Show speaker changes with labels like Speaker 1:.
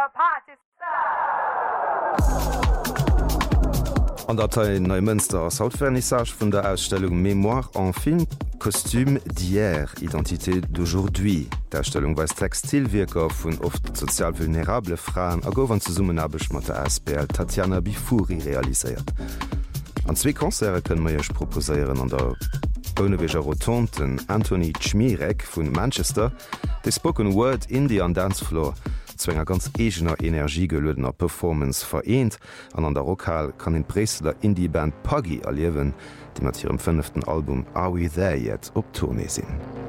Speaker 1: An der Teil Neumünster als Hautvernissage vun der Ausstellung Mémoire en Film Costume d'hier, Identité d'aujourd'hui. D'Ausstellung weis Textilwirker vun oft sozial vulnerable Fraen a gowan ze summenabech mat der SPL Tatjana Bifuri realisiert. An 2 Konzere können wir jech proposéieren an der Boneweger Rotonten Anthony Chmirek vun Manchester, de Spoken Word Indie an Dancefloor, zwénger ganz egener energiegelödener Performance vereint, an der Rockhall kann in Bresler Indieband Puggy erliewen, die mat ihrem 5. Album Are We There Yet op Tournee sinn.